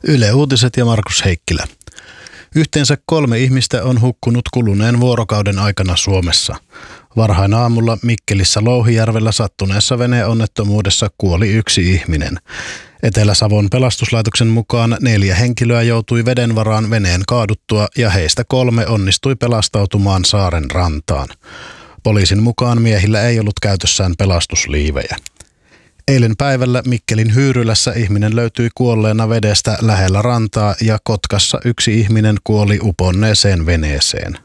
Yle Uutiset ja Markus Heikkilä. Yhteensä 3 ihmistä on hukkunut kuluneen vuorokauden aikana Suomessa. Varhain aamulla Mikkelissä Louhijärvellä sattuneessa veneonnettomuudessa kuoli 1 ihminen. Etelä-Savon pelastuslaitoksen mukaan 4 henkilöä joutui veden varaan veneen kaaduttua ja heistä 3 onnistui pelastautumaan saaren rantaan. Poliisin mukaan miehillä ei ollut käytössään pelastusliivejä. Eilen päivällä Mikkelin Hyyrylässä ihminen löytyi kuolleena vedestä lähellä rantaa ja Kotkassa 1 ihminen kuoli uponneeseen veneeseen.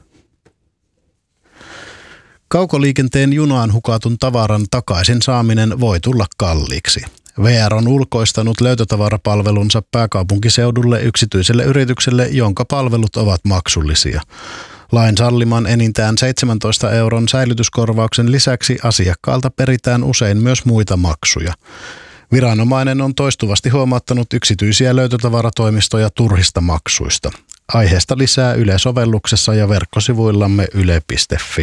Kaukoliikenteen junaan hukatun tavaran takaisin saaminen voi tulla kalliiksi. VR on ulkoistanut löytötavarapalvelunsa pääkaupunkiseudulle yksityiselle yritykselle, jonka palvelut ovat maksullisia. Lain salliman enintään 17 euron säilytyskorvauksen lisäksi asiakkaalta peritään usein myös muita maksuja. Viranomainen on toistuvasti huomauttanut yksityisiä löytötavaratoimistoja turhista maksuista. Aiheesta lisää Yle-sovelluksessa ja verkkosivuillamme yle.fi.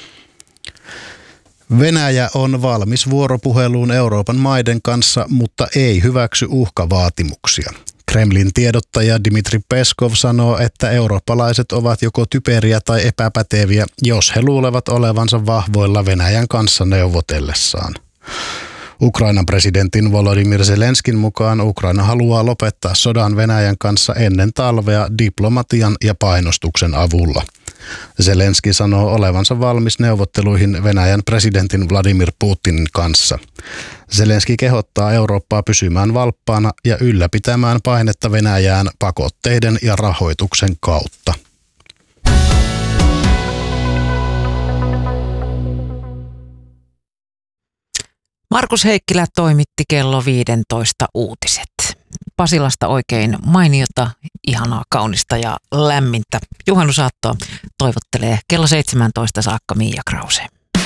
Venäjä on valmis vuoropuheluun Euroopan maiden kanssa, mutta ei hyväksy uhkavaatimuksia. Kremlin tiedottaja Dmitri Peskov sanoo, että eurooppalaiset ovat joko typeriä tai epäpäteviä, jos he luulevat olevansa vahvoilla Venäjän kanssa neuvotellessaan. Ukrainan presidentin Volodymyr Zelenskin mukaan Ukraina haluaa lopettaa sodan Venäjän kanssa ennen talvea diplomatian ja painostuksen avulla. Zelenski sanoo olevansa valmis neuvotteluihin Venäjän presidentin Vladimir Putinin kanssa. Zelenski kehottaa Eurooppaa pysymään valppaana ja ylläpitämään painetta Venäjään pakotteiden ja rahoituksen kautta. Markus Heikkilä toimitti kello 15 uutiset. Pasilasta oikein mainiota, ihanaa, kaunista ja lämmintä juhannusaattoa toivottelee kello 17 saakka Miia Krause.